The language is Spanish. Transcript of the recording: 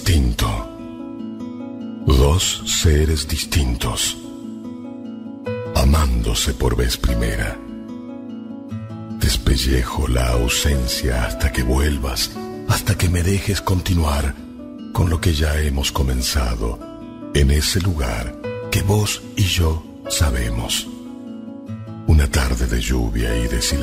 distinto. Dos seres distintos, amándose por vez primera. Despellejo la ausencia hasta que vuelvas, hasta que me dejes continuar con lo que ya hemos comenzado en ese lugar que vos y yo sabemos. Una tarde de lluvia y de silencio.